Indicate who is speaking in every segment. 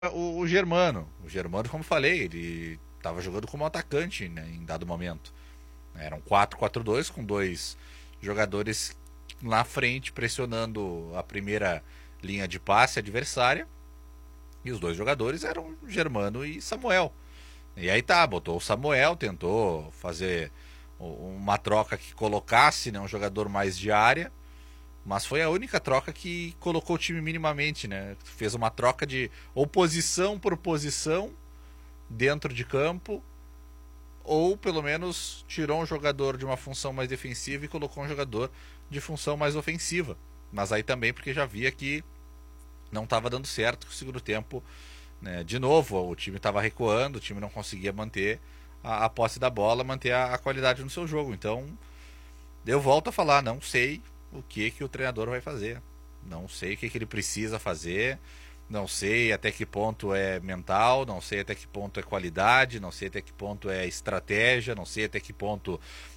Speaker 1: o Germano. O Germano, como falei, ele estava jogando como atacante, né, em dado momento. Era um 4-4-2 com dois jogadores na frente pressionando a primeira linha de passe adversária. E os dois jogadores eram Germano e Samuel. E aí tá, botou o Samuel, tentou fazer uma troca que colocasse, né, um jogador mais de área, mas foi a única troca que colocou o time minimamente, né? Fez uma troca de ou posição por posição dentro de campo, ou pelo menos tirou um jogador de uma função mais defensiva e colocou um jogador de função mais ofensiva. Mas aí também porque já via que não estava dando certo que o segundo tempo, né, de novo, o time estava recuando, o time não conseguia manter a posse da bola, manter a qualidade no seu jogo. Então, eu volto a falar, não sei o que o treinador vai fazer. Não sei o que ele precisa fazer. Não sei até que ponto é mental, não sei até que ponto é qualidade, não sei até que ponto é estratégia, não sei até que ponto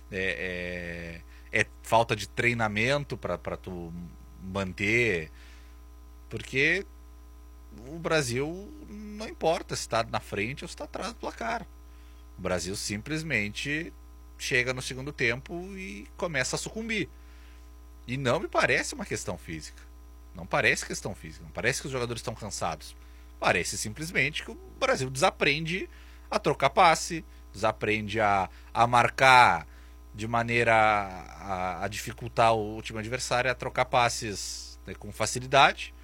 Speaker 1: é falta de treinamento para tu manter. Porque o Brasil não importa se está na frente ou se está atrás do placar. O Brasil simplesmente chega no segundo tempo e começa a sucumbir. E não me parece uma questão física. Não parece questão física. Não parece que os jogadores estão cansados. Parece simplesmente que o Brasil desaprende a trocar passe, desaprende a marcar de maneira a dificultar o time adversário a trocar passes, né, com facilidade.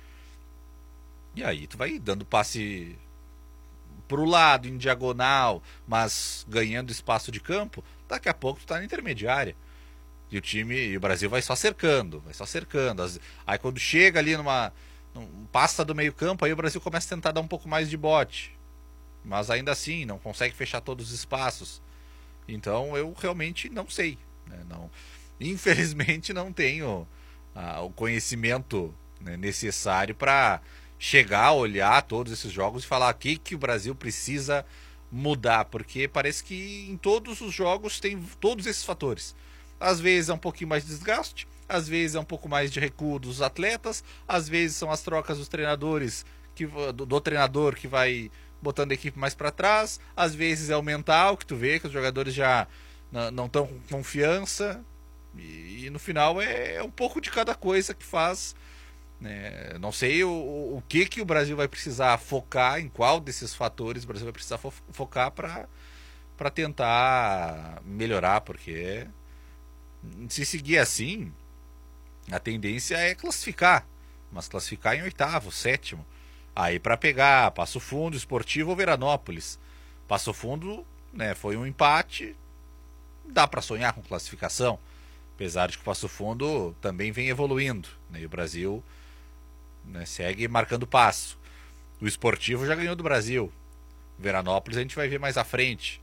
Speaker 1: E aí tu vai dando passe pro lado, em diagonal, mas ganhando espaço de campo. Daqui a pouco tu tá na intermediária. E o time, e o Brasil vai só cercando, vai só cercando. Aí quando chega ali passa do meio-campo, aí o Brasil começa a tentar dar um pouco mais de bote. Mas ainda assim, não consegue fechar todos os espaços. Então eu realmente não sei. Né? Não, infelizmente não tenho o conhecimento, né, necessário para chegar a olhar todos esses jogos e falar o que o Brasil precisa mudar. Porque parece que em todos os jogos tem todos esses fatores. Às vezes é um pouquinho mais de desgaste, às vezes é um pouco mais de recuo dos atletas, às vezes são as trocas dos treinadores do treinador que vai botando a equipe mais para trás, às vezes é o mental que tu vê que os jogadores já não estão com confiança e no final é um pouco de cada coisa que faz, né? Não sei o que o Brasil vai precisar focar, em qual desses fatores o Brasil vai precisar focar para tentar melhorar, porque se seguir assim, a tendência é classificar, mas classificar em oitavo, sétimo. Aí para pegar Passo Fundo, Esportivo ou Veranópolis. Passo Fundo, né, foi um empate, dá para sonhar com classificação, apesar de que o Passo Fundo também vem evoluindo, né, e o Brasil, né, segue marcando passo. O Esportivo já ganhou do Brasil. O Veranópolis a gente vai ver mais à frente.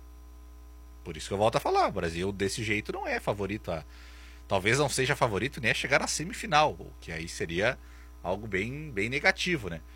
Speaker 1: Por isso que eu volto a falar, o Brasil desse jeito não é favorito talvez não seja favorito nem a chegar na semifinal, o que aí seria algo bem negativo, né?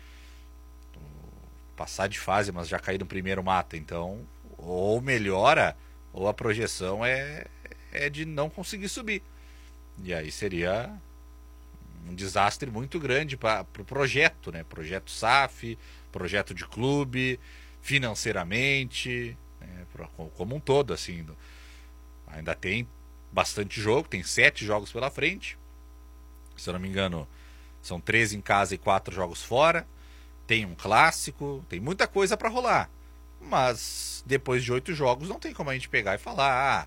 Speaker 1: Passar de fase, mas já cair no primeiro mata, então ou melhora ou a projeção é de não conseguir subir. E aí seria um desastre muito grande para o projeto, né? Projeto SAF, projeto de clube, financeiramente, né? Como um todo, assim. Ainda tem bastante jogo, tem 7 jogos pela frente. Se eu não me engano, são 13 em casa e 4 jogos fora. Tem um clássico, tem muita coisa para rolar. Mas depois de 8 jogos não tem como a gente pegar e falar,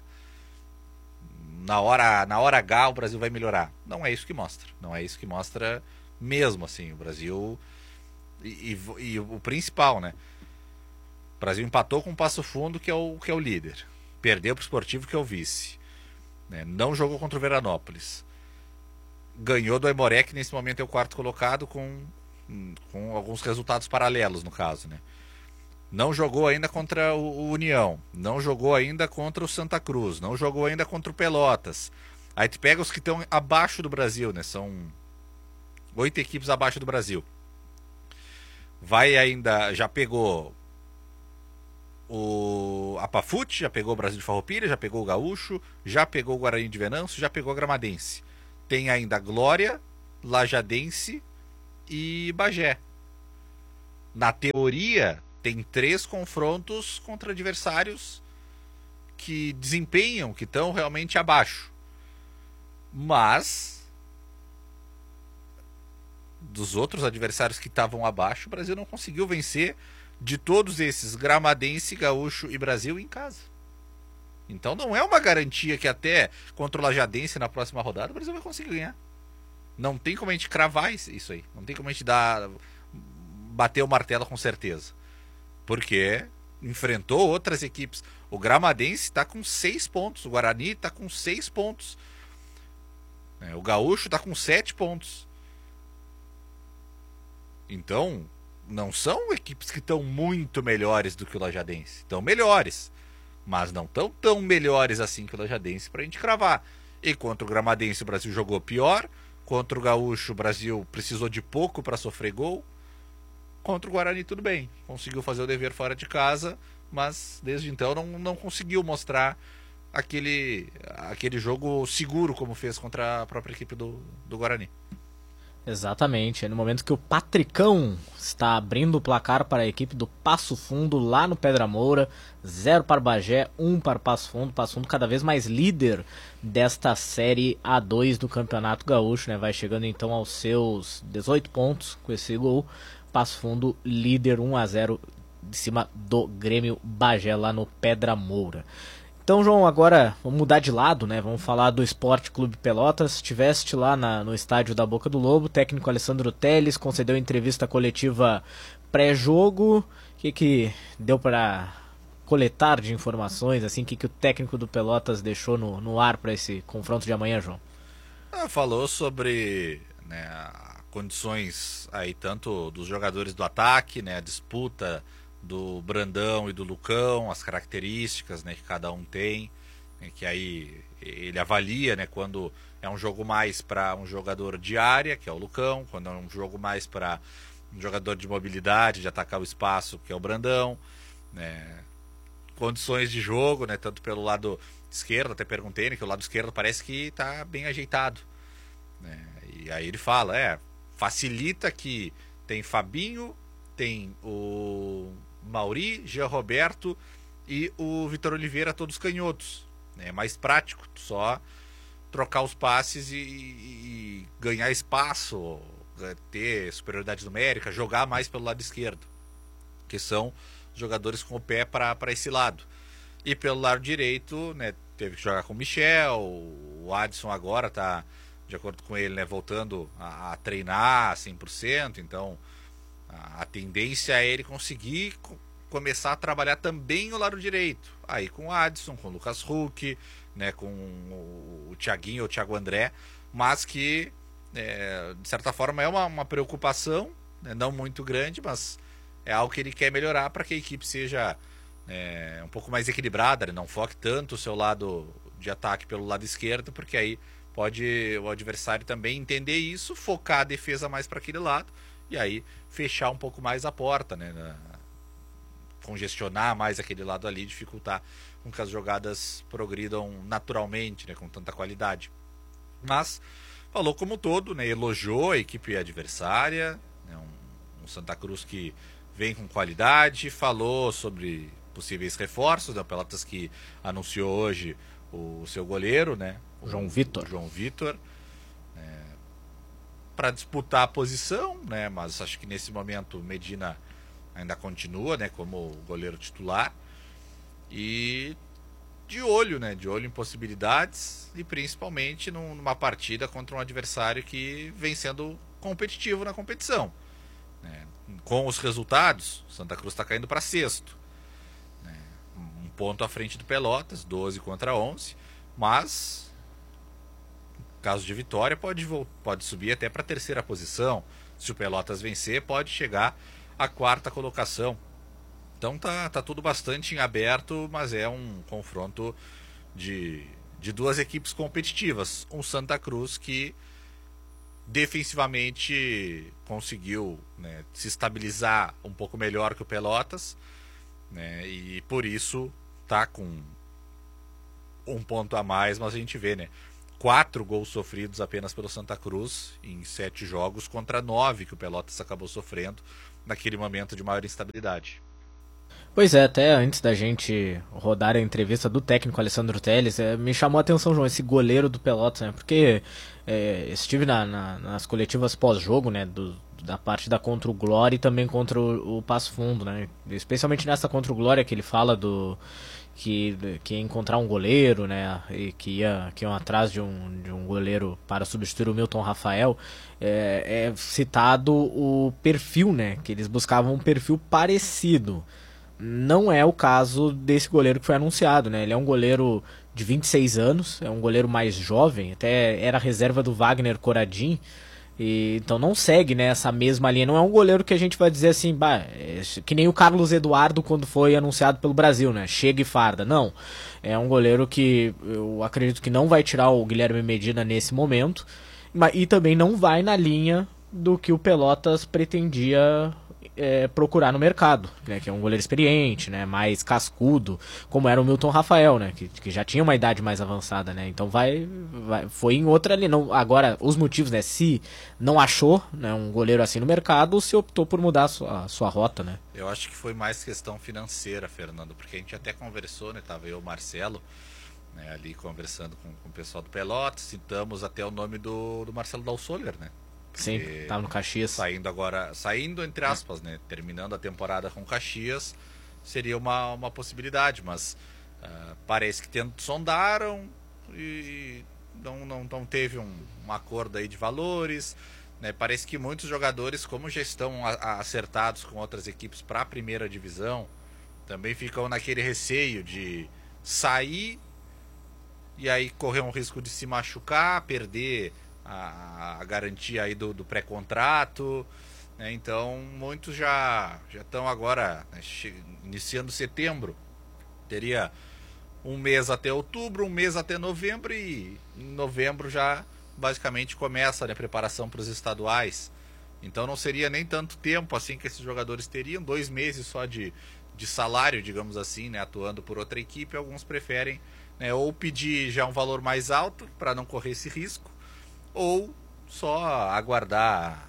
Speaker 1: na hora H o Brasil vai melhorar. Não é isso que mostra. Não é isso que mostra mesmo, assim. O Brasil e o principal, né? O Brasil empatou com o Passo Fundo, que é o líder. Perdeu para o Esportivo, que é o vice. Né? Não jogou contra o Veranópolis. Ganhou do Aimoré, que nesse momento é o quarto colocado, com alguns resultados paralelos, no caso. Né? Não jogou ainda contra o União. Não jogou ainda contra o Santa Cruz. Não jogou ainda contra o Pelotas. Aí tu pega os que estão abaixo do Brasil, né? São 8 equipes abaixo do Brasil. Vai ainda, já pegou a Pafute, já pegou o Brasil de Farroupilha, já pegou o Gaúcho, já pegou o Guarani de Venâncio, já pegou a Gramadense. Tem ainda Glória, Lajadense e Bagé. na teoria, tem 3 confrontos contra adversários que desempenham, que estão realmente abaixo. Mas dos outros adversários que estavam abaixo, o Brasil não conseguiu vencer de todos esses, Gramadense, Gaúcho e Brasil, em casa. Então não é uma garantia que até contra o Lajadense na próxima rodada o Brasil vai conseguir ganhar. Não tem como a gente cravar isso aí. Não tem como a gente bater o martelo com certeza. Porque enfrentou outras equipes. O Gramadense está com 6 pontos. O Guarani está com 6 pontos. O Gaúcho está com 7 pontos. Então, não são equipes que estão muito melhores do que o Lajadense. Estão melhores. Mas não estão tão melhores assim que o Lajadense para a gente cravar. E contra o Gramadense o Brasil jogou pior. Contra o Gaúcho o Brasil precisou de pouco para sofrer gol. Contra o Guarani tudo bem. Conseguiu fazer o dever fora de casa. Mas desde então não conseguiu mostrar aquele jogo seguro como fez contra a própria equipe do Guarani.
Speaker 2: Exatamente, é no momento que o Patricão está abrindo o placar para a equipe do Passo Fundo lá no Pedra Moura, 0 para o Bagé, 1 para o Passo Fundo cada vez mais líder desta Série A2 do Campeonato Gaúcho, né? Vai chegando então aos seus 18 pontos com esse gol, Passo Fundo líder 1-0 de cima do Grêmio Bagé lá no Pedra Moura. Então, João, agora vamos mudar de lado, né? Vamos falar do Esporte Clube Pelotas. Estiveste lá no estádio da Boca do Lobo, o técnico Alessandro Telles concedeu entrevista coletiva pré-jogo. O que deu para coletar de informações, assim, o que o técnico do Pelotas deixou no ar para esse confronto de amanhã, João?
Speaker 1: Falou sobre, né, condições aí tanto dos jogadores do ataque, né, a disputa do Brandão e do Lucão, as características, né, que cada um tem, né, que aí ele avalia, né, quando é um jogo mais para um jogador de área, que é o Lucão, quando é um jogo mais para um jogador de mobilidade, de atacar o espaço, que é o Brandão, né, condições de jogo, né, tanto pelo lado esquerdo, até perguntei, né, que o lado esquerdo parece que está bem ajeitado, né, e aí ele fala, facilita que tem Fabinho, tem o Mauri, Jean Roberto e o Vitor Oliveira, todos canhotos. É mais prático, só trocar os passes e ganhar espaço, ter superioridade numérica, jogar mais pelo lado esquerdo, que são jogadores com o pé para esse lado. E pelo lado direito, né, teve que jogar com o Michel, o Adson agora está, de acordo com ele, né, voltando a treinar 100%, então a tendência é ele conseguir começar a trabalhar também o lado direito. Aí com o Adson, com o Lucas Huck, né, com o Thiaguinho ou o Thiago André, mas que, de certa forma, é uma preocupação, né, não muito grande, mas é algo que ele quer melhorar para que a equipe seja um pouco mais equilibrada, né, não foque tanto o seu lado de ataque pelo lado esquerdo, porque aí pode o adversário também entender isso, focar a defesa mais para aquele lado, e aí fechar um pouco mais a porta, né? Congestionar mais aquele lado ali, dificultar com que as jogadas progridam naturalmente, né? Com tanta qualidade. Mas falou como todo, né? Elogiou a equipe adversária, né? Um Santa Cruz que vem com qualidade, falou sobre possíveis reforços, né? O Pelotas que anunciou hoje o seu goleiro, né?
Speaker 2: O João Vitor.
Speaker 1: Para disputar a posição, né? Mas acho que nesse momento o Medina ainda continua, né, como goleiro titular. E de olho, né, de olho em possibilidades e principalmente numa partida contra um adversário que vem sendo competitivo na competição, né? Com os resultados, Santa Cruz está caindo para sexto, né? Um ponto à frente do Pelotas, 12 contra 11, mas caso de vitória, pode subir até para a terceira posição. Se o Pelotas vencer, pode chegar à quarta colocação. Então tá tudo bastante em aberto, mas é um confronto de duas equipes competitivas. Um Santa Cruz que defensivamente conseguiu, né, se estabilizar um pouco melhor que o Pelotas, né, e por isso tá com um ponto a mais, mas a gente vê, né, 4 gols sofridos apenas pelo Santa Cruz em 7 jogos contra 9 que o Pelotas acabou sofrendo. naquele momento de maior instabilidade.
Speaker 2: Pois é, até antes da gente rodar a entrevista do técnico Alessandro Telles, me chamou a atenção, João, esse goleiro do Pelotas, né? Porque estive nas coletivas pós-jogo, né? Da partida contra o Glória e também contra o Passo Fundo, né? Especialmente nessa contra o Glória, que ele fala que ia encontrar um goleiro, né? E que iam atrás de um goleiro para substituir o Milton Rafael. É citado o perfil, né? Que eles buscavam um perfil parecido. Não é o caso desse goleiro que foi anunciado, né? Ele é um goleiro de 26 anos, é um goleiro mais jovem, até era reserva do Wagner Coradin, então não segue, né, essa mesma linha. Não é um goleiro que a gente vai dizer assim, que nem o Carlos Eduardo quando foi anunciado pelo Brasil, né? Chega e farda. Não. É um goleiro que eu acredito que não vai tirar o Guilherme Medina nesse momento, e também não vai na linha do que o Pelotas pretendia procurar no mercado, né, que é um goleiro experiente, né, mais cascudo, como era o Milton Rafael, né, que já tinha uma idade mais avançada, né, então foi em outra linha. Não, agora, os motivos, né, se não achou, né, um goleiro assim no mercado, se optou por mudar a sua rota, né.
Speaker 1: Eu acho que foi mais questão financeira, Fernando, porque a gente até conversou, né, tava eu e o Marcelo, né, ali conversando com o pessoal do Pelotas, citamos até o nome do Marcelo Dalsoller, né.
Speaker 2: Sim, tava no Caxias.
Speaker 1: Saindo entre aspas, né? Terminando a temporada com Caxias, seria uma possibilidade, mas parece que sondaram e não teve um acordo aí de valores, né? Parece que muitos jogadores, como já estão acertados com outras equipes para a primeira divisão, também ficam naquele receio de sair e aí correr um risco de se machucar, perder a garantia aí do pré-contrato, né? Então muitos já estão agora, né, iniciando setembro, teria um mês até outubro, um mês até novembro, e em novembro já basicamente começa, né, a preparação para os estaduais. Então não seria nem tanto tempo assim que esses jogadores teriam, 2 meses só de salário, digamos assim, né, atuando por outra equipe. Alguns preferem, né, ou pedir já um valor mais alto para não correr esse risco, ou só aguardar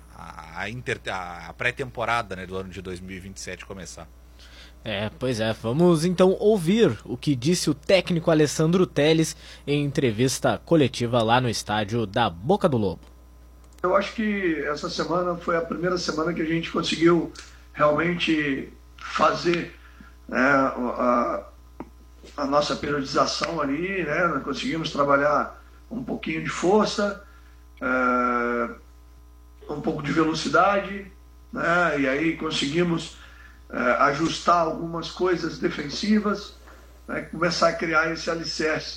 Speaker 1: a pré-temporada, né, do ano de 2027 começar.
Speaker 2: Pois é, vamos então ouvir o que disse o técnico Alessandro Telles em entrevista coletiva lá no estádio da Boca do Lobo.
Speaker 3: Eu acho que essa semana foi a primeira semana que a gente conseguiu realmente fazer, né, a nossa periodização ali, né? Nós conseguimos trabalhar um pouquinho de força, um pouco de velocidade, né? E aí conseguimos ajustar algumas coisas defensivas, né? Começar a criar esse alicerce.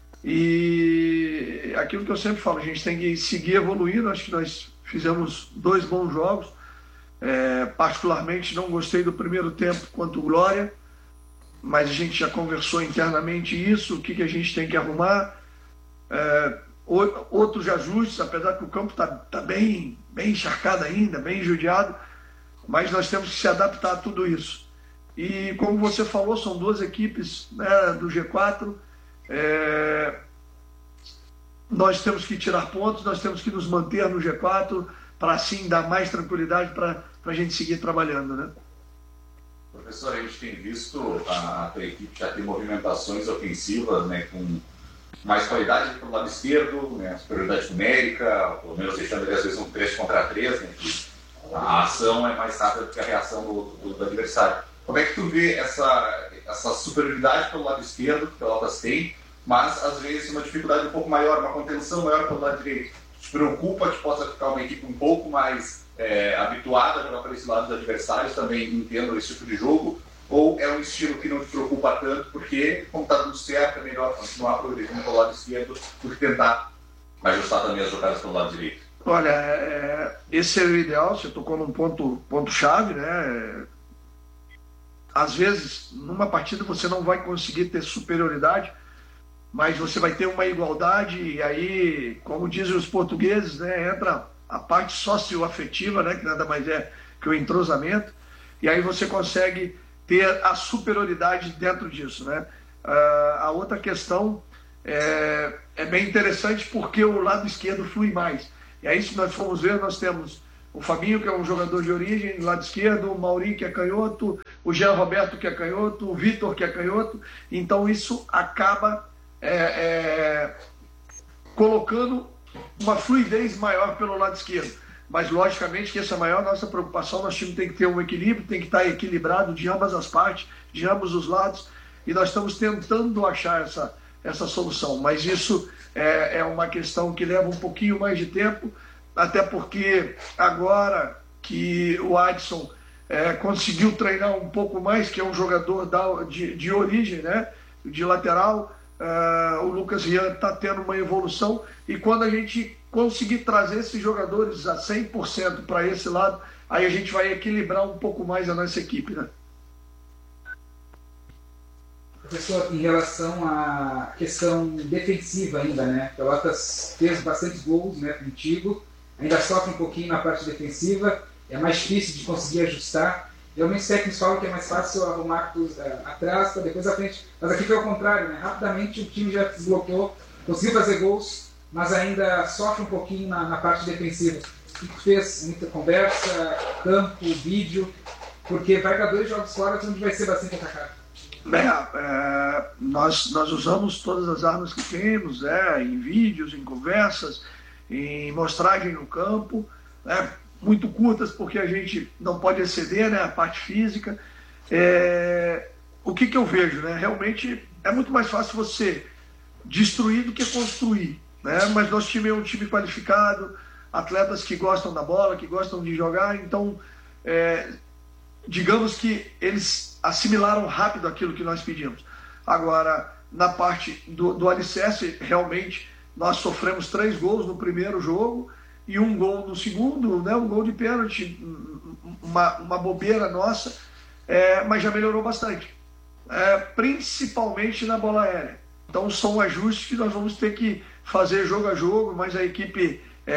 Speaker 3: E aquilo que eu sempre falo, a gente tem que seguir evoluindo. Acho que nós fizemos 2 bons jogos. Particularmente não gostei do primeiro tempo contra o Glória, mas a gente já conversou internamente isso, o que a gente tem que arrumar. Outros ajustes, apesar que o campo está bem encharcado ainda, bem judiado, mas nós temos que se adaptar a tudo isso. E como você falou, são 2 equipes, né, do G4, nós temos que tirar pontos, nós temos que nos manter no G4 para assim dar mais tranquilidade para a gente seguir trabalhando, né?
Speaker 4: Professor, a gente tem visto a equipe já ter movimentações ofensivas, né, com mais qualidade para o lado esquerdo, né, superioridade numérica, pelo menos deixando às vezes um 3 contra 3, né, que a ação é mais rápida do que a reação do adversário. Como é que tu vê essa superioridade pelo lado esquerdo que o Pelotas tem, mas às vezes uma dificuldade um pouco maior, uma contenção maior pelo lado direito? Te preocupa que possa ficar uma equipe um pouco mais habituada a jogar para esse lado dos adversários, também entendo esse tipo de jogo? Ou é um estilo que não te preocupa tanto, porque, como está tudo certo, é melhor continuar progredindo pelo lado esquerdo do que tentar ajustar também as jogadas pelo lado direito?
Speaker 3: Olha, esse é o ideal. Você tocou num ponto-chave, né? Às vezes, numa partida você não vai conseguir ter superioridade, mas você vai ter uma igualdade, e aí, como dizem os portugueses, né, entra a parte socioafetiva, né, que nada mais é que o entrosamento, e aí você consegue ter a superioridade dentro disso, né? A outra questão é bem interessante, porque o lado esquerdo flui mais. E aí, se nós formos ver, nós temos o Fabinho, que é um jogador de origem, do lado esquerdo, o Mauri, que é canhoto, o Jean Roberto, que é canhoto, o Vitor, que é canhoto. Então isso acaba colocando uma fluidez maior pelo lado esquerdo. Mas logicamente que essa é a maior nossa preocupação. Nosso time tem que ter um equilíbrio, tem que estar equilibrado de ambas as partes, de ambos os lados, e nós estamos tentando achar essa solução. Mas isso é uma questão que leva um pouquinho mais de tempo, até porque agora que o Adson conseguiu treinar um pouco mais, que é um jogador de origem, né, de lateral, o Lucas Rian está tendo uma evolução, e quando a gente conseguir trazer esses jogadores a 100% para esse lado, aí a gente vai equilibrar um pouco mais a nossa equipe, né?
Speaker 5: Professor, em relação à questão defensiva ainda, né? Pelotas fez bastante gols, né, contigo, ainda sofre um pouquinho na parte defensiva, é mais difícil de conseguir ajustar. Geralmente os técnicos falam que é mais fácil arrumar atrás para depois à frente, mas aqui foi ao contrário, né? Rapidamente o time já desbloqueou, conseguiu fazer gols, mas ainda sofre um pouquinho na parte defensiva. O que fez? Muita conversa, campo, vídeo, porque vai para 2 jogos fora onde vai ser bastante atacado.
Speaker 3: Nós usamos todas as armas que temos, em vídeos, em conversas, em mostragem no campo, muito curtas, porque a gente não pode exceder, né, a parte física. O que eu vejo? Né? Realmente é muito mais fácil você destruir do que construir. Né? Mas nosso time é um time qualificado, atletas que gostam da bola, que gostam de jogar, então digamos que eles assimilaram rápido aquilo que nós pedimos. Agora, na parte do alicerce, realmente nós sofremos 3 gols no primeiro jogo e 1 gol no segundo, né? Um gol de pênalti, uma bobeira nossa, mas já melhorou bastante, principalmente na bola aérea. Então são ajustes que nós vamos ter que fazer jogo a jogo, mas a equipe,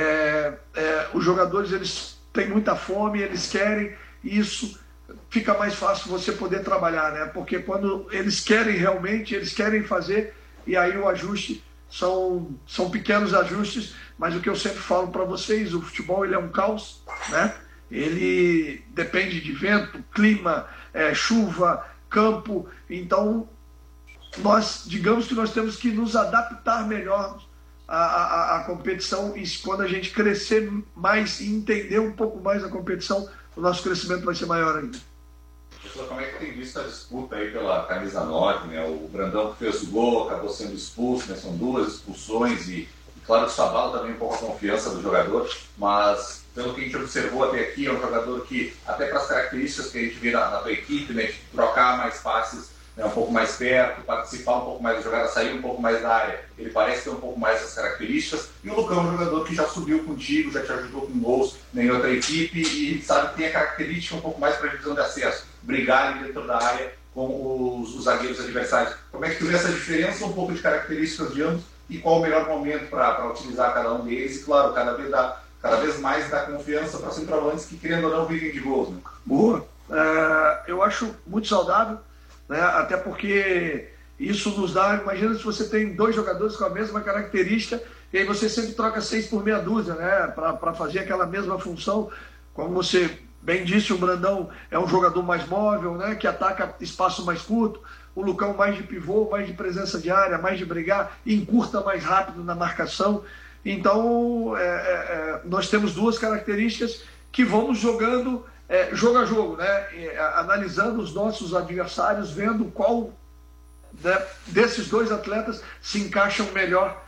Speaker 3: os jogadores, eles têm muita fome, eles querem, e isso fica mais fácil você poder trabalhar, né? Porque quando eles querem realmente, eles querem fazer, e aí o ajuste são pequenos ajustes, mas o que eu sempre falo para vocês, o futebol ele é um caos, né? Ele depende de vento, clima, chuva, campo, então digamos que nós temos que nos adaptar melhor à competição, e quando a gente crescer mais e entender um pouco mais a competição, o nosso crescimento vai ser maior ainda.
Speaker 4: Professor, como é que tem visto a disputa aí pela camisa 9, né? O Brandão que fez o gol acabou sendo expulso, né? São 2 expulsões e claro que isso abala também um pouco a confiança do jogador, mas pelo que a gente observou até aqui, é um jogador que, até para as características que a gente vê na tua equipe, né? De trocar mais passes, né, um pouco mais perto, participar um pouco mais da jogada, sair um pouco mais da área, ele parece ter um pouco mais essas características. E o Lucão é um jogador que já subiu contigo, já te ajudou com gols em outra equipe e sabe que tem a característica um pouco mais para a divisão de acesso, brigar ali dentro da área com os zagueiros adversários. Como é que tu vê essa diferença, um pouco de características de ambos, e qual o melhor momento para utilizar cada um deles? E claro, cada vez mais dar confiança para centroavantes que, querendo ou não, vivem de gols. Né?
Speaker 3: Boa. Eu acho muito saudável, né? Até porque isso nos dá, imagina se você tem 2 jogadores com a mesma característica e aí você sempre troca 6 por meia dúzia, né? Para fazer aquela mesma função. Como você bem disse, o Brandão é um jogador mais móvel, né? Que ataca espaço mais curto, o Lucão mais de pivô, mais de presença de área, mais de brigar, encurta mais rápido na marcação. Então nós temos 2 características que vamos jogando jogo a jogo, né? Analisando os nossos adversários, vendo qual, né, desses 2 atletas se encaixam melhor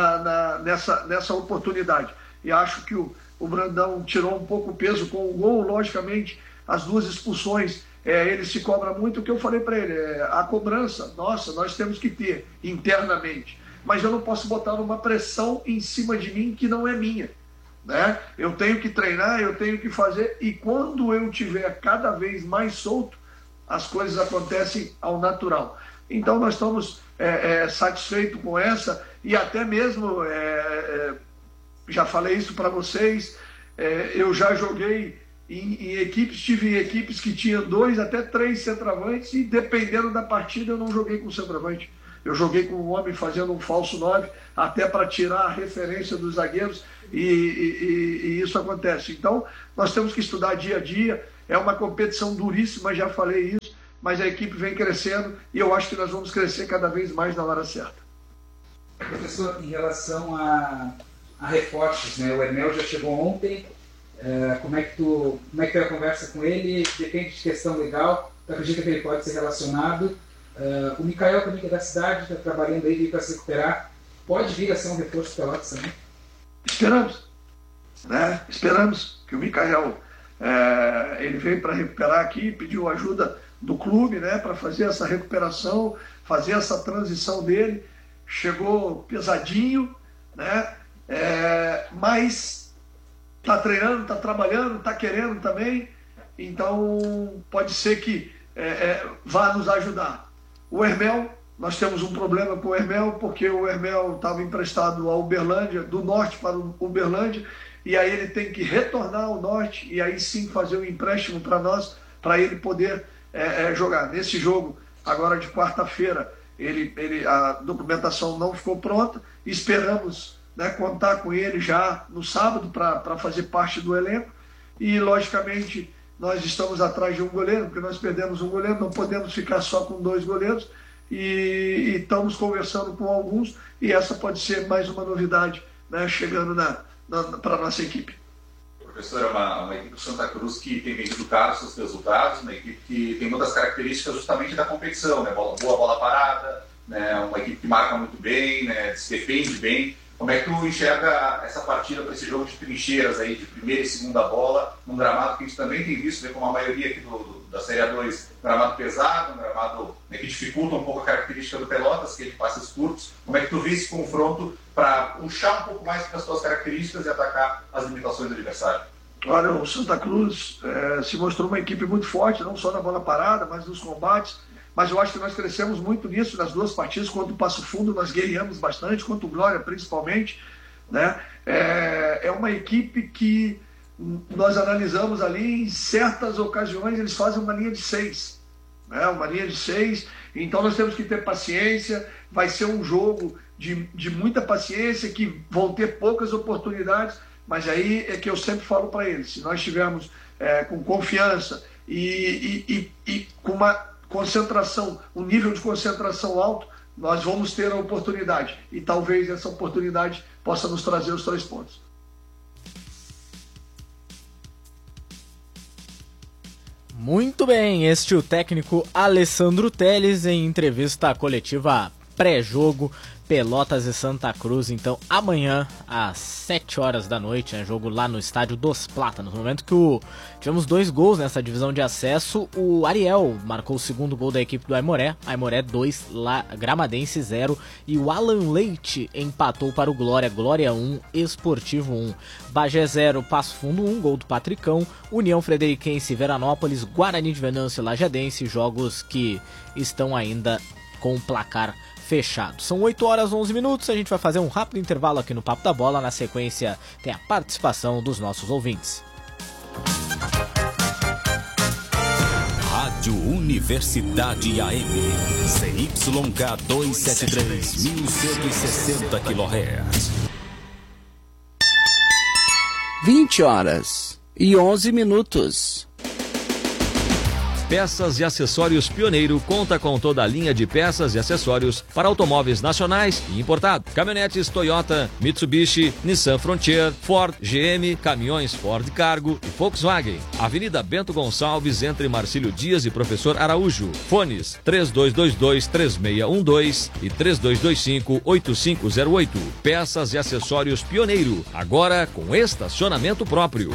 Speaker 3: nessa oportunidade. E acho que o Brandão tirou um pouco o peso com o gol, logicamente, as 2 expulsões, ele se cobra muito. O que eu falei para ele, a cobrança, nossa, nós temos que ter internamente, mas eu não posso botar uma pressão em cima de mim que não é minha. Né? Eu tenho que treinar, eu tenho que fazer, e quando eu tiver cada vez mais solto, as coisas acontecem ao natural. Então nós estamos satisfeitos com essa, e até mesmo, já falei isso para vocês, eu já joguei em equipes, tive equipes que tinham 2 até 3 centroavantes, e dependendo da partida eu não joguei com centroavante. eu joguei com um homem fazendo um falso 9, até para tirar a referência dos zagueiros, e isso acontece. Então, nós temos que estudar dia a dia, é uma competição duríssima, já falei isso, mas a equipe vem crescendo e eu acho que nós vamos crescer cada vez mais na hora certa.
Speaker 5: Professor, em relação a reforços, né? O Hermel já chegou ontem, como é que foi a conversa com ele? Depende de questão legal, tu acredita que ele pode ser relacionado? O Mikael também, que é da cidade, está trabalhando aí para se recuperar, pode vir a ser um reforço para Pelotas também?
Speaker 3: Esperamos, né? Esperamos que o Mikael ele veio para recuperar aqui, pediu ajuda do clube, né, para fazer essa recuperação, fazer essa transição dele. Chegou pesadinho, né? Mas está treinando, está trabalhando, está querendo também, então pode ser que vá nos ajudar. O Hermel, nós temos um problema com o Hermel, porque o Hermel estava emprestado ao Uberlândia, do norte para o Uberlândia, e aí ele tem que retornar ao norte e aí sim fazer um empréstimo para nós, para ele poder jogar. Nesse jogo, agora de quarta-feira, a documentação não ficou pronta, esperamos, né, contar com ele já no sábado para fazer parte do elenco, e logicamente nós estamos atrás de um goleiro, porque nós perdemos um goleiro, não podemos ficar só com 2 goleiros, e estamos conversando com alguns, e essa pode ser mais uma novidade, né, chegando para a nossa equipe.
Speaker 4: Professor, é uma equipe do Santa Cruz que tem vendido caro seus resultados, uma equipe que tem uma das características justamente da competição, né? Boa bola parada, né? Uma equipe que marca muito bem, né? Se defende bem. Como é que tu enxerga essa partida para esse jogo de trincheiras aí, de primeira e segunda bola, num gramado que a gente também tem visto, né, como a maioria aqui da Série A2, gramado pesado, um gramado, né, que dificulta um pouco a característica do Pelotas, que ele passes curtos. Como é que tu vê esse confronto para puxar um pouco mais para as suas características e atacar as limitações do adversário?
Speaker 3: Olha, o Santa Cruz se mostrou uma equipe muito forte, não só na bola parada, mas nos combates. Mas eu acho que nós crescemos muito nisso nas 2 partidas. Contra o Passo Fundo nós guerreamos bastante, contra o Glória principalmente, né? É uma equipe que nós analisamos ali, em certas ocasiões eles fazem uma linha de 6, né? Uma linha de 6, então nós temos que ter paciência. Vai ser um jogo de muita paciência, que vão ter poucas oportunidades, mas aí é que eu sempre falo para eles, se nós estivermos com confiança e com uma concentração, um nível de concentração alto, nós vamos ter a oportunidade, e talvez essa oportunidade possa nos trazer os 3 pontos.
Speaker 2: Muito bem, este é o técnico Alessandro Teles em entrevista coletiva pré-jogo Pelotas e Santa Cruz. Então amanhã às 7 horas da noite, né, jogo lá no estádio dos Plátanos. No momento que tivemos 2 gols nessa divisão de acesso, o Ariel marcou o 2º gol da equipe do Aimoré, 2, Gramadense 0, e o Alan Leite empatou para o Glória 1, Esportivo 1. Bagé 0, Passo Fundo 1, gol do Patricão, União Frederiquense, Veranópolis, Guarani de Venâncio e Lajadense, jogos que estão ainda com o placar fechado. São 8 horas 11 minutos, a gente vai fazer um rápido intervalo aqui no Papo da Bola. Na sequência tem a participação dos nossos ouvintes.
Speaker 6: Rádio Universidade AM, CYK 273, 1160 kHz.
Speaker 7: 20 horas e 11 minutos.
Speaker 8: Peças e Acessórios Pioneiro conta com toda a linha de peças e acessórios para automóveis nacionais e importado. Caminhonetes Toyota, Mitsubishi, Nissan Frontier, Ford, GM, caminhões Ford Cargo e Volkswagen. Avenida Bento Gonçalves, entre Marcílio Dias e Professor Araújo. Fones 3222-3612 e 3225-8508. Peças e Acessórios Pioneiro, agora com estacionamento próprio.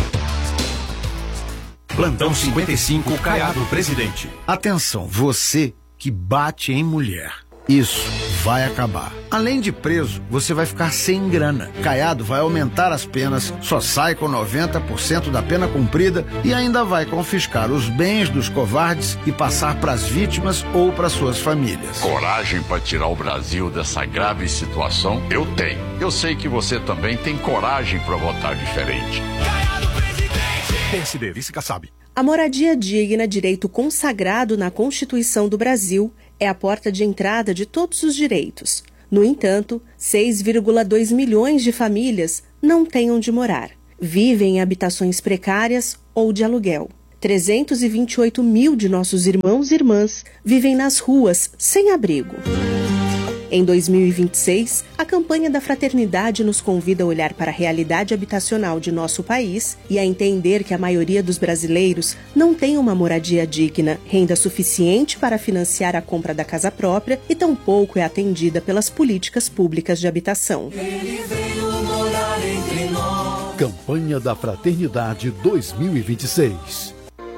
Speaker 9: Plantão 55, Caiado Presidente.
Speaker 10: Atenção, você que bate em mulher. Isso vai acabar. Além de preso, você vai ficar sem grana. Caiado vai aumentar as penas, só sai com 90% da pena cumprida e ainda vai confiscar os bens dos covardes e passar para as vítimas ou para suas famílias.
Speaker 11: Coragem para tirar o Brasil dessa grave situação? Eu tenho. Eu sei que você também tem coragem para votar diferente.
Speaker 9: PSD, vice Kassab.
Speaker 12: A moradia digna, direito consagrado na Constituição do Brasil, é a porta de entrada de todos os direitos. No entanto, 6,2 milhões de famílias não têm onde morar. Vivem em habitações precárias ou de aluguel. 328 mil de nossos irmãos e irmãs vivem nas ruas sem abrigo. Em 2026, a campanha da Fraternidade nos convida a olhar para a realidade habitacional de nosso país e a entender que a maioria dos brasileiros não tem uma moradia digna, renda suficiente para financiar a compra da casa própria e tampouco é atendida pelas políticas públicas de habitação.
Speaker 13: Ele veio morar entre nós.
Speaker 14: Campanha da Fraternidade 2026.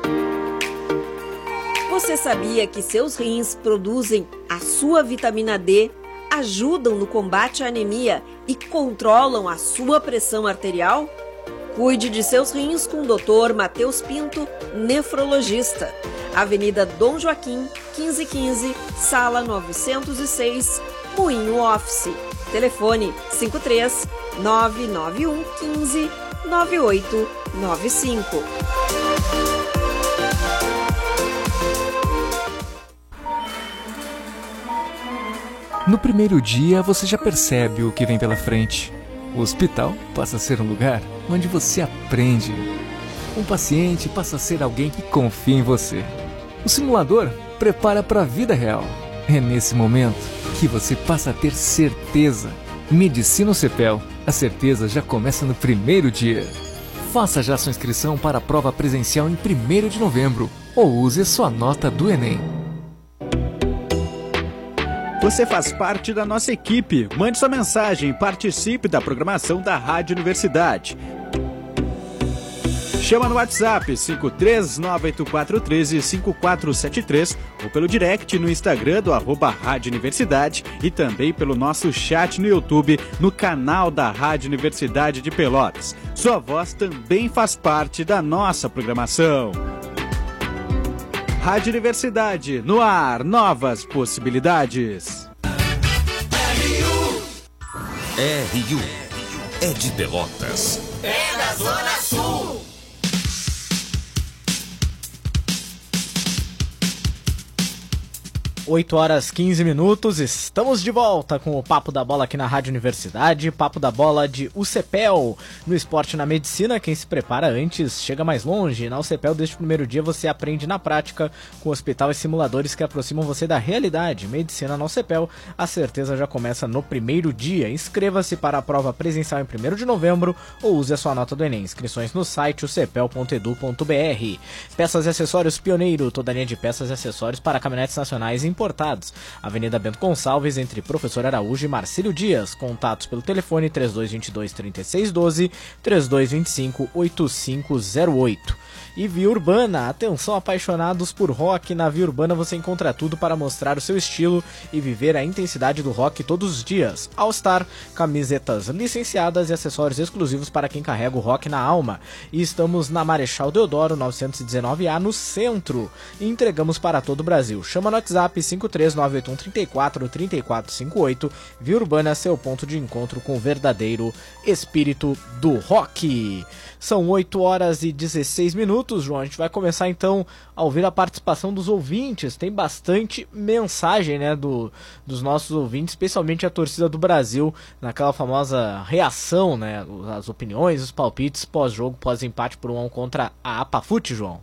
Speaker 15: Você sabia que seus rins produzem a sua vitamina D, ajudam no combate à anemia e controlam a sua pressão arterial? Cuide de seus rins com o Dr. Matheus Pinto, nefrologista. Avenida Dom Joaquim, 1515, Sala 906, Moinho Office. Telefone 53 991 15 9895.
Speaker 16: No primeiro dia, você já percebe o que vem pela frente. O hospital passa a ser um lugar onde você aprende. Um paciente passa a ser alguém que confia em você. O simulador prepara para a vida real. É nesse momento que você passa a ter certeza. Medicina CEPEL. A certeza já começa no primeiro dia. Faça já sua inscrição para a prova presencial em 1º de novembro ou use a sua nota do Enem.
Speaker 17: Você faz parte da nossa equipe. Mande sua mensagem e participe da programação da Rádio Universidade. Chama no WhatsApp 53984135473 ou pelo direct no Instagram do @Rádio Universidade e também pelo nosso chat no YouTube no canal da Rádio Universidade de Pelotas. Sua voz também faz parte da nossa programação. Rádio Universidade, no ar, novas possibilidades.
Speaker 6: RU é de Pelotas.
Speaker 13: É da Zona Sul.
Speaker 2: Oito horas 15 minutos, estamos de volta com o Papo da Bola aqui na Rádio Universidade, Papo da Bola de UCPEL. No esporte e na medicina, quem se prepara antes chega mais longe. Na UCPEL, desde o primeiro dia, você aprende na prática com hospital e simuladores que aproximam você da realidade. Medicina na UCPEL, a certeza já começa no primeiro dia. Inscreva-se para a prova presencial em 1º de novembro ou use a sua nota do Enem. Inscrições no site ucpel.edu.br. Peças e acessórios Pioneiro, toda a linha de peças e acessórios para caminhonetes nacionais e importados. Avenida Bento Gonçalves, entre Professor Araújo e Marcílio Dias. Contatos pelo telefone 3222-3612, 3225-8508. E Via Urbana, atenção apaixonados por rock, na Via Urbana você encontra tudo para mostrar o seu estilo e viver a intensidade do rock todos os dias. All Star, camisetas licenciadas e acessórios exclusivos para quem carrega o rock na alma. E estamos na Marechal Deodoro 919A, no centro, e entregamos para todo o Brasil. Chama no WhatsApp 53981343458. Via Urbana, seu ponto de encontro com o verdadeiro espírito do rock. São 8 horas e 16 minutos, João. A gente vai começar então a ouvir a participação dos ouvintes. Tem bastante mensagem, né, dos nossos ouvintes, especialmente a torcida do Brasil, naquela famosa reação, né, as opiniões, os palpites pós-jogo, pós-empate por 1-1 contra a APAFUT, João.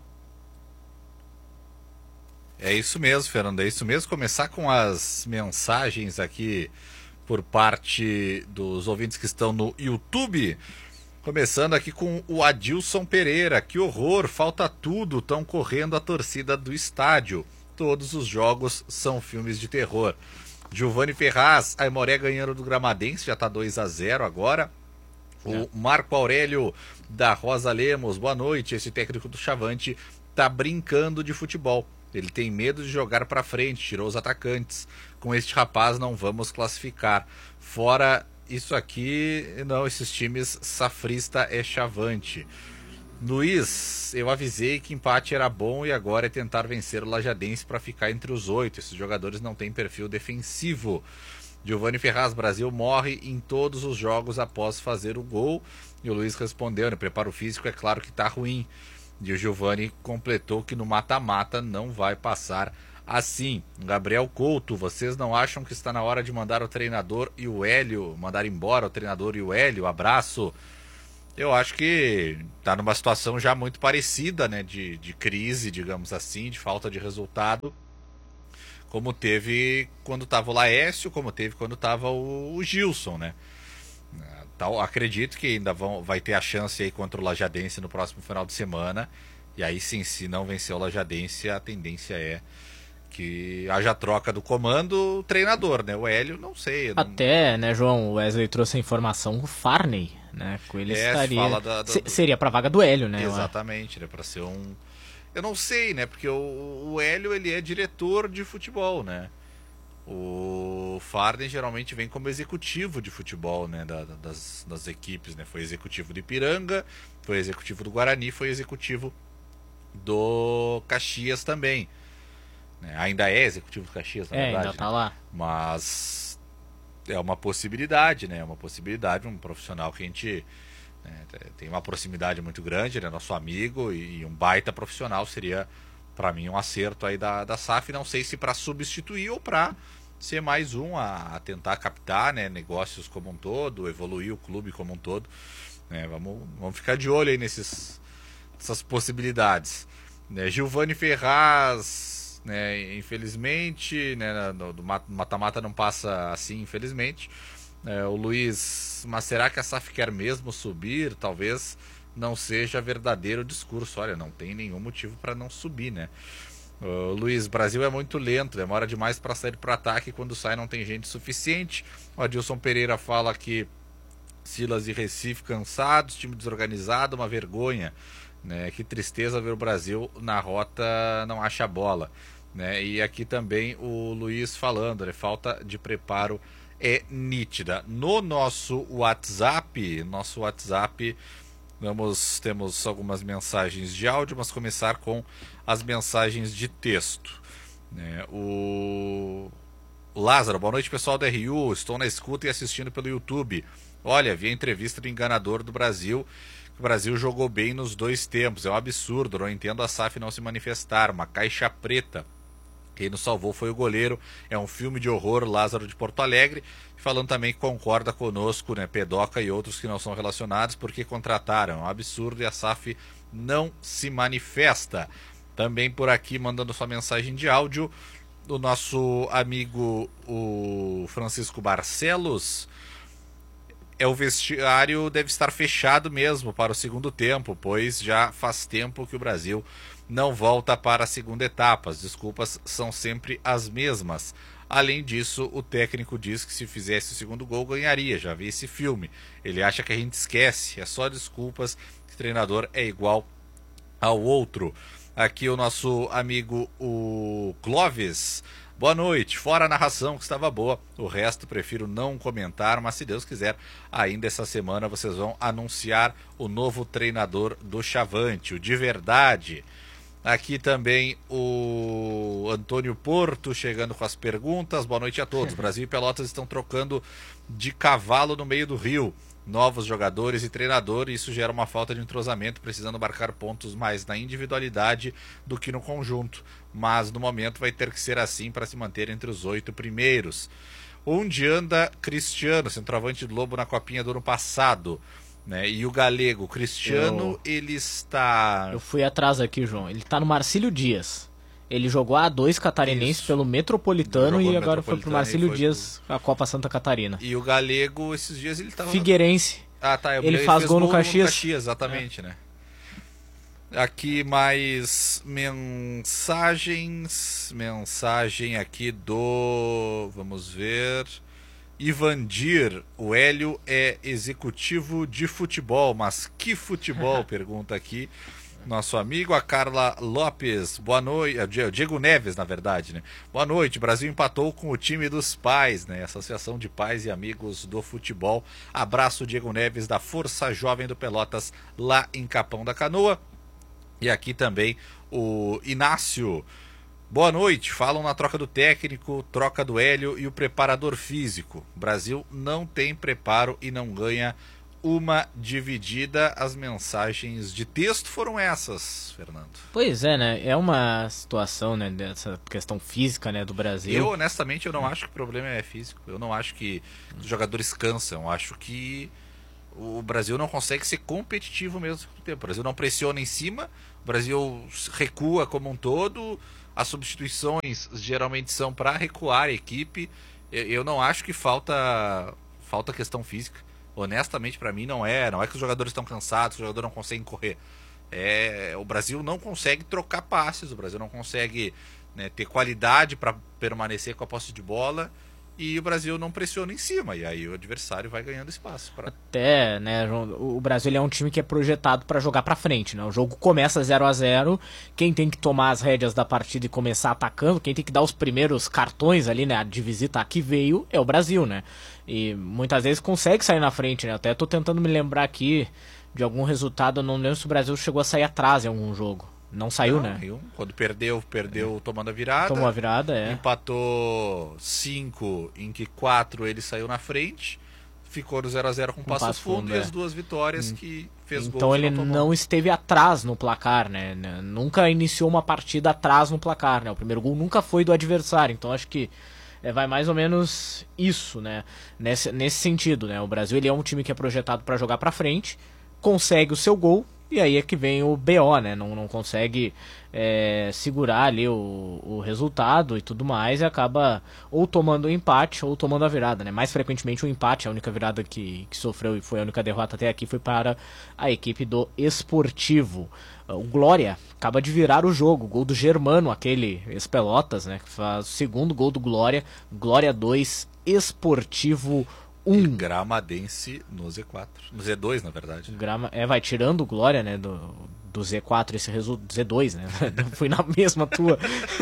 Speaker 1: É isso mesmo, Fernando, é isso mesmo. Começar com as mensagens aqui por parte dos ouvintes que estão no YouTube. Começando aqui com o Adilson Pereira. Que horror, falta tudo, estão correndo a torcida do estádio. Todos os jogos são filmes de terror. Giovanni Ferraz, a Aimoré ganhando do Gramadense, já está 2-0 agora. O Marco Aurélio da Rosa Lemos, boa noite. Esse técnico do Chavante tá brincando de futebol. Ele tem medo de jogar para frente, tirou os atacantes. Com este rapaz não vamos classificar. Fora isso aqui, não, esses times safrista é Chavante. Luiz, eu avisei que empate era bom e agora é tentar vencer o Lajadense para ficar entre os 8. Esses jogadores não têm perfil defensivo. Giovanni Ferraz, Brasil morre em todos os jogos após fazer o gol. E o Luiz respondeu, né, preparo físico é claro que tá ruim. E o Giovanni completou que no mata-mata não vai passar assim. Gabriel Couto, vocês não acham que está na hora de mandar o treinador e o Hélio, mandar embora o treinador e o Hélio? Abraço. Eu acho que está numa situação já muito parecida, né, de crise, digamos assim, de falta de resultado, como teve quando estava o Laércio, como teve quando estava o Gilson, né? Acredito que ainda vai ter a chance aí contra o Lajadense no próximo final de semana, e aí sim, se não vencer o Lajadense, a tendência é que haja troca do comando, o treinador, né? O Hélio, não sei.
Speaker 2: Até, né, João, o Wesley trouxe a informação, o Farney, né? Com ele estaria... Seria pra vaga do Hélio, né?
Speaker 1: Exatamente, né? Pra ser um... Eu não sei, né? Porque o Hélio, ele é diretor de futebol, né? O Farney geralmente vem como executivo de futebol, né? Das equipes, né? Foi executivo do Ipiranga, foi executivo do Guarani, foi executivo do Caxias também. Ainda é executivo do Caxias, na verdade.
Speaker 2: Ainda tá lá.
Speaker 1: Mas é uma possibilidade, né? É uma possibilidade, um profissional que a gente tem uma proximidade muito grande, né? Nosso amigo e um baita profissional seria, para mim, um acerto aí da SAF. Não sei se para substituir ou para ser mais um a tentar captar, né, negócios como um todo, evoluir o clube como um todo. Vamos ficar de olho aí nessas possibilidades. Gilvani Ferraz... infelizmente, né, do mata-mata não passa assim, infelizmente. O Luiz, mas será que a SAF quer mesmo subir? Talvez não seja verdadeiro discurso. Olha, não tem nenhum motivo para não subir, né? Luiz, Brasil é muito lento, demora demais para sair para o ataque, quando sai não tem gente suficiente. O Adilson Pereira fala que Silas e Recife cansados, time desorganizado, uma vergonha. Que tristeza ver o Brasil na rota, não acha a bola, né? E aqui também o Luiz falando, né? Falta de preparo é nítida. No nosso WhatsApp, temos algumas mensagens de áudio, mas começar com as mensagens de texto, né? O Lázaro, boa noite pessoal da RU, estou na escuta e assistindo pelo YouTube. Olha, vi a entrevista do enganador do Brasil. O Brasil jogou bem nos dois tempos, é um absurdo, não entendo a SAF não se manifestar, uma caixa preta. Quem nos salvou foi o goleiro, é um filme de horror, Lázaro de Porto Alegre, falando também que concorda conosco, né, Pedoca e outros que não são relacionados, porque contrataram, é um absurdo e a SAF não se manifesta. Também por aqui, mandando sua mensagem de áudio, o nosso amigo, o Francisco Barcelos... O vestiário deve estar fechado mesmo para o segundo tempo, pois já faz tempo que o Brasil não volta para a segunda etapa. As desculpas são sempre as mesmas. Além disso, o técnico diz que se fizesse o segundo gol ganharia. Já vi esse filme. Ele acha que a gente esquece. É só desculpas. O treinador é igual ao outro. Aqui o nosso amigo, o Clóvis. Boa noite, fora a narração que estava boa, o resto prefiro não comentar, mas se Deus quiser, ainda essa semana vocês vão anunciar o novo treinador do Chavante, o de verdade. Aqui também o Antônio Porto chegando com as perguntas, boa noite a todos. Brasil e Pelotas estão trocando de cavalo no meio do rio, novos jogadores e treinador, e isso gera uma falta de entrosamento, precisando marcar pontos mais na individualidade do que no conjunto. Mas no momento vai ter que ser assim para se manter entre os 8 primeiros. Onde anda Cristiano, centroavante do Lobo na Copinha do ano passado, né? E o galego Cristiano, ele está...
Speaker 2: Eu fui atrás aqui, João. Ele está no Marcílio Dias. Ele jogou a A2 catarinense pelo Metropolitano e agora foi pro Marcílio Dias a Copa Santa Catarina.
Speaker 1: E o galego, esses dias ele estava...
Speaker 2: Figueirense.
Speaker 1: Ah, tá.
Speaker 2: Ele faz gol no Caxias.
Speaker 1: Exatamente, né? Aqui mais mensagens. Mensagem aqui do... Vamos ver... Ivandir, o Hélio é executivo de futebol, mas que futebol? Pergunta aqui nosso amigo. A Carla Lopes, boa noite. Diego Neves, na verdade, né? Boa noite, Brasil empatou com o time dos pais, né? Associação de Pais e Amigos do Futebol. Abraço, Diego Neves, da Força Jovem do Pelotas, lá em Capão da Canoa. E aqui também o Inácio. Boa noite, falam na troca do técnico, troca do Hélio e o preparador físico. O Brasil não tem preparo e não ganha uma dividida. As mensagens de texto foram essas, Fernando.
Speaker 2: Pois é, né? É uma situação, né, dessa questão física, né, do Brasil.
Speaker 1: Eu, honestamente, eu não acho que o problema é físico. Eu não acho que os jogadores cansam. Eu acho que o Brasil não consegue ser competitivo mesmo com o tempo. O Brasil não pressiona em cima, o Brasil recua como um todo. As substituições geralmente são para recuar a equipe. Eu não acho que falta questão física. Honestamente, para mim, não é que os jogadores estão cansados, que os jogadores não conseguem correr. O Brasil não consegue trocar passes, o Brasil não consegue, né, ter qualidade para permanecer com a posse de bola, e o Brasil não pressiona em cima, e aí o adversário vai ganhando espaço.
Speaker 2: Até, né, o Brasil é um time que é projetado para jogar para frente, né? O jogo começa 0-0, quem tem que tomar as rédeas da partida e começar atacando, quem tem que dar os primeiros cartões ali, né, de visita que veio, é o Brasil, né? E muitas vezes consegue sair na frente, né? Até tô tentando me lembrar aqui de algum resultado, eu não lembro se o Brasil chegou a sair atrás em algum jogo. Não saiu, né?
Speaker 1: Quando perdeu tomando a virada.
Speaker 2: Tomou a virada,
Speaker 1: Empatou 5, em que 4 ele saiu na frente. Ficou no 0-0 com Passo Fundo, e as 2 vitórias que fez gols.
Speaker 2: Então ele não esteve atrás no placar, né? Nunca iniciou uma partida atrás no placar, né? O primeiro gol nunca foi do adversário. Então acho que vai mais ou menos isso, né? Nesse sentido, né? O Brasil ele é um time que é projetado para jogar para frente, consegue o seu gol. E aí é que vem o BO, né? Não consegue segurar ali o resultado e tudo mais, e acaba ou tomando o empate ou tomando a virada, né? Mais frequentemente o empate, a única virada que sofreu e foi a única derrota até aqui foi para a equipe do Esportivo. O Glória acaba de virar o jogo, gol do Germano, aquele ex-Pelotas, né? Que faz o segundo gol do Glória, Glória 2, Esportivo 1.
Speaker 1: Gramadense no Z4. No Z2, na verdade.
Speaker 2: Vai tirando o Glória, né, do Z4, esse resultado. Z2, né? Fui na mesma tua.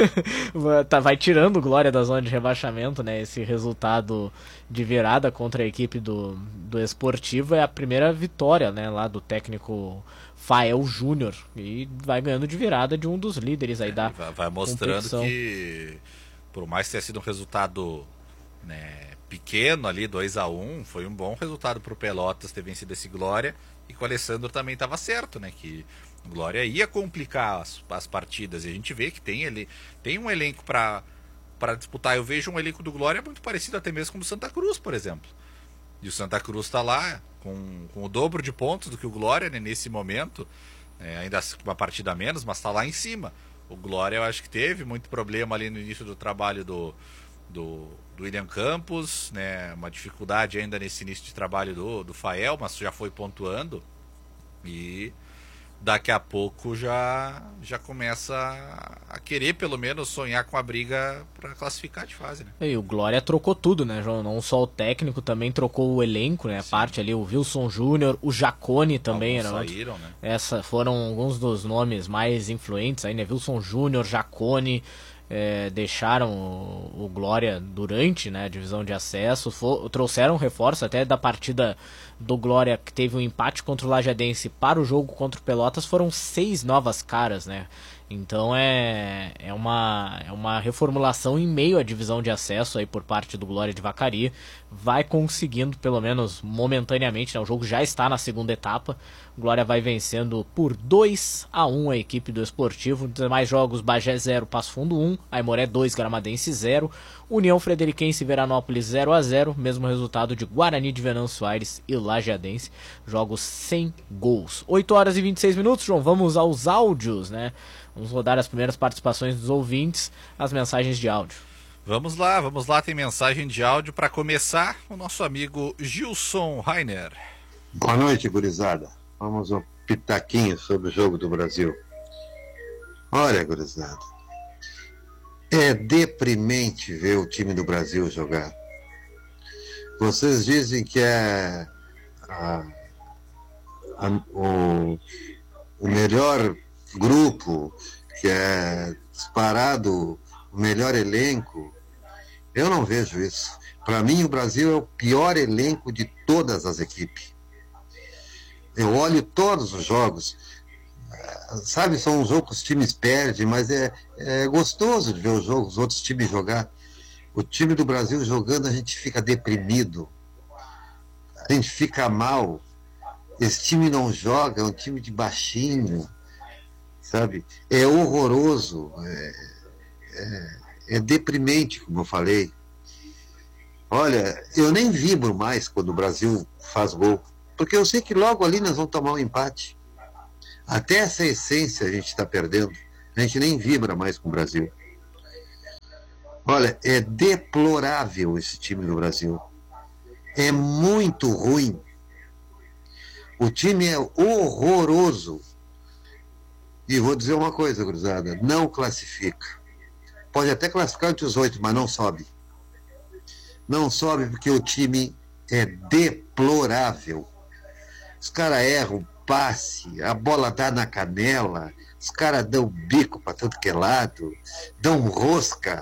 Speaker 2: Vai tirando o Glória da zona de rebaixamento, né? Esse resultado de virada contra a equipe do Esportivo é a primeira vitória, né, lá do técnico Fael Júnior. E vai ganhando de virada de um dos líderes aí da
Speaker 1: vai mostrando
Speaker 2: competição.
Speaker 1: Que, por mais que tenha sido um resultado, né, pequeno ali, 2-1, foi um bom resultado pro Pelotas ter vencido esse Glória, e com o Alessandro também estava certo, né, que o Glória ia complicar as partidas, e a gente vê que tem um elenco para disputar. Eu vejo um elenco do Glória muito parecido até mesmo com o do Santa Cruz, por exemplo, e o Santa Cruz está lá com o dobro de pontos do que o Glória, né, nesse momento, ainda com uma partida a menos, mas está lá em cima. O Glória, eu acho que teve muito problema ali no início do trabalho do William Campos, né, uma dificuldade ainda nesse início de trabalho do Fael, mas já foi pontuando, e daqui a pouco já começa a querer pelo menos sonhar com a briga para classificar de fase, né?
Speaker 2: E o Glória trocou tudo, né, João? Não só o técnico, também trocou o elenco, né? A parte ali, o Wilson Júnior, o Jacone também.
Speaker 1: Saíram, né?
Speaker 2: Foram alguns dos nomes mais influentes aí, né? Wilson Júnior, Jacone. Deixaram o Glória durante, né, a divisão de acesso, trouxeram reforço até da partida do Glória, que teve um empate contra o Lajadense, para o jogo contra o Pelotas. Foram 6 novas caras, né? Então é uma reformulação em meio à divisão de acesso aí por parte do Glória de Vacaria. Vai conseguindo, pelo menos momentaneamente, né? O jogo já está na segunda etapa. O Glória vai vencendo por 2-1 a equipe do Esportivo. Nos demais jogos, Bagé 0, Passo Fundo 1, Aimoré 2, Gramadense 0, União Frederiquense e Veranópolis 0-0, mesmo resultado de Guarani de Venâncio Aires e Lajeadense, jogos sem gols. 8h26, João, vamos aos áudios, né? Vamos rodar as primeiras participações dos ouvintes, as mensagens de áudio.
Speaker 1: Vamos lá, tem mensagem de áudio para começar, o nosso amigo Gilson Rainer.
Speaker 18: Boa noite, gurizada. Vamos um pitaquinho sobre o jogo do Brasil. Olha, gurizada, é deprimente ver o time do Brasil jogar. Vocês dizem que é o melhor grupo, que é disparado o melhor elenco. Eu não vejo isso. Para mim, o Brasil é o pior elenco de todas as equipes. Eu olho todos os jogos. Sabe, são uns jogos que os times perdem, mas é gostoso de ver os outros times jogar. O time do Brasil jogando, a gente fica deprimido, a gente fica mal. Esse time não joga, é um time de baixinho, sabe? É horroroso, é deprimente, como eu falei. Olha, eu nem vibro mais quando o Brasil faz gol, porque eu sei que logo ali nós vamos tomar um empate. Até essa essência a gente está perdendo. A gente nem vibra mais com o Brasil. Olha, é deplorável esse time do Brasil. É muito ruim. O time é horroroso. E vou dizer uma coisa, gurizada, não classifica. Pode até classificar entre os 8, mas não sobe. Não sobe porque o time é deplorável. Os caras erram passe, a bola dá na canela, os caras dão bico para tudo que é lado, dão rosca.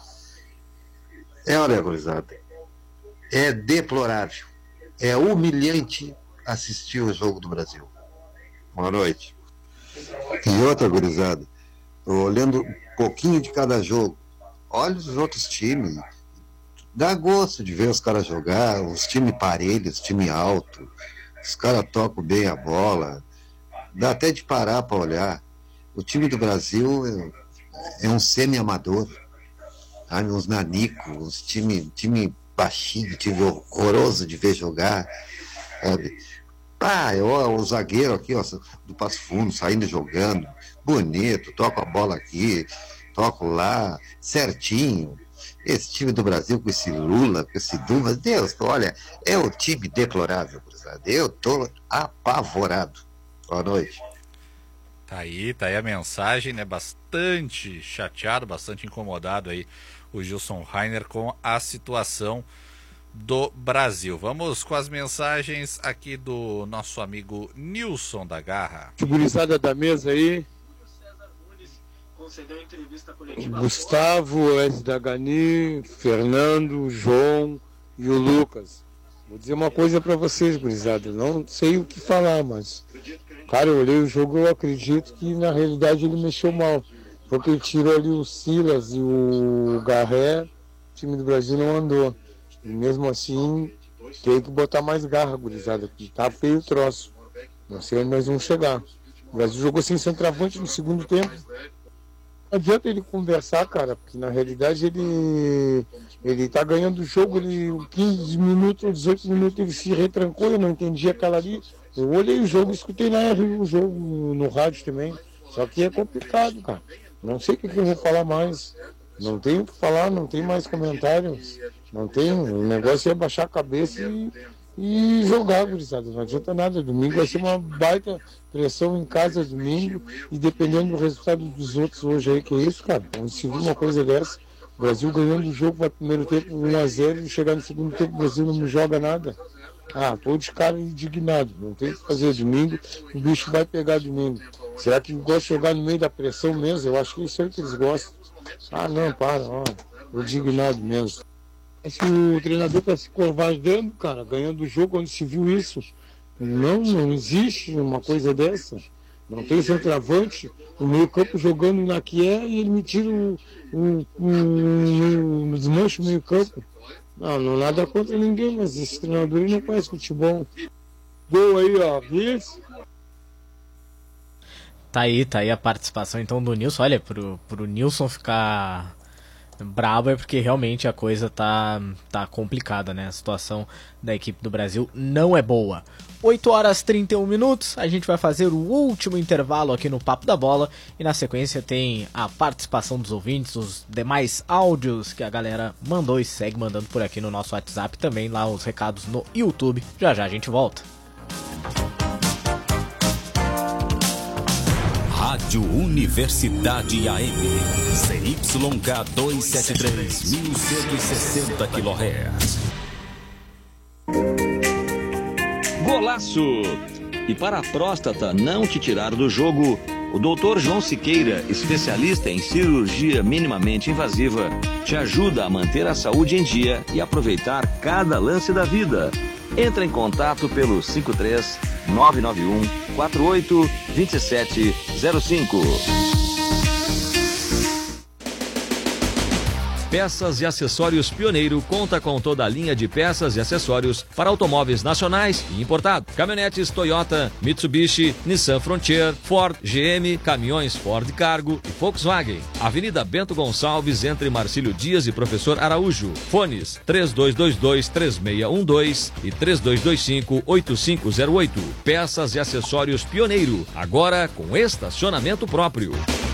Speaker 18: Olha, gurizada, é deplorável. É humilhante assistir o jogo do Brasil. Boa noite. E outra, gurizada, olhando um pouquinho de cada jogo, olha os outros times, dá gosto de ver os caras jogar, os times parelhos, time alto, os caras tocam bem a bola, dá até de parar para olhar. O time do Brasil é um semi-amador, uns nanicos, uns time baixinho, time horroroso de ver jogar, sabe? O zagueiro aqui, ó, do Passo Fundo, saindo jogando, bonito, toca a bola aqui, toca lá, certinho. Esse time do Brasil com esse Lula, com esse Dilma, Deus, olha, é um time deplorável, eu tô apavorado. Boa noite.
Speaker 1: Tá aí a mensagem, né? Bastante chateado, bastante incomodado aí o Gilson Rainer com a situação do Brasil. Vamos com as mensagens aqui do nosso amigo Nilson da Garra.
Speaker 19: Gurizada da mesa aí. Gustavo, S. Dagani, Fernando, João e o Lucas. Vou dizer uma coisa pra vocês, gurizada. Não sei o que falar, mas... Cara, eu olhei o jogo e eu acredito que na realidade ele mexeu mal. Porque ele tirou ali o Silas e o Garré, o time do Brasil não andou. E mesmo assim, tem que botar mais garra, gurizada, que tá feio o troço. Não sei onde nós vamos chegar. O Brasil jogou sem centroavante no segundo tempo. Não adianta ele conversar, cara, porque na realidade ele tá ganhando o jogo, 15 minutos, 18 minutos ele se retrancou, eu não entendi aquela ali. Eu olhei o jogo, escutei na o jogo no rádio também. Só que é complicado, cara. Não sei o que eu vou falar mais. Não tenho o que falar, não tem mais comentários. Não tem, o negócio é baixar a cabeça e jogar, gurizada. Não adianta nada. Domingo vai ser uma baita pressão em casa domingo. E dependendo do resultado dos outros hoje aí, que é isso, cara. Onde se viu uma coisa dessa, o Brasil ganhando o jogo, vai primeiro tempo 1-0 e chegar no segundo tempo o Brasil não joga nada. Tô de cara indignado. Não tem o que fazer domingo, o bicho vai pegar domingo. Será que gosta de jogar no meio da pressão mesmo? Eu acho que isso é o que eles gostam. Não, para, indignado mesmo. Se o treinador tá se covardando, cara, ganhando o jogo onde se viu isso. Não existe uma coisa dessa. Não tem centroavante, o meio campo jogando na que é e ele me tira desmancha o meio campo. Não nada contra ninguém, mas esse treinador não conhece futebol. Gol aí, ó, isso.
Speaker 2: Tá aí a participação então do Nilson. Olha, pro Nilson ficar brabo é porque realmente a coisa tá complicada, né? A situação da equipe do Brasil não é boa. 8h31, a gente vai fazer o último intervalo aqui no Papo da Bola e na sequência tem a participação dos ouvintes, os demais áudios que a galera mandou e segue mandando por aqui no nosso WhatsApp, também lá os recados no YouTube. Já a gente volta.
Speaker 6: Rádio Universidade AM, CYK 273, 1160 kHz.
Speaker 20: Golaço! E para a próstata não te tirar do jogo, o Dr. João Siqueira, especialista em cirurgia minimamente invasiva, te ajuda a manter a saúde em dia e aproveitar cada lance da vida. Entra em contato pelo 53 991 48 2705.
Speaker 8: Peças e Acessórios Pioneiro conta com toda a linha de peças e acessórios para automóveis nacionais e importados. Caminhonetes Toyota, Mitsubishi, Nissan Frontier, Ford, GM, caminhões Ford Cargo e Volkswagen. Avenida Bento Gonçalves, entre Marcílio Dias e Professor Araújo. Fones 3222-3612 e 3225-8508. Peças e Acessórios Pioneiro, agora com estacionamento próprio.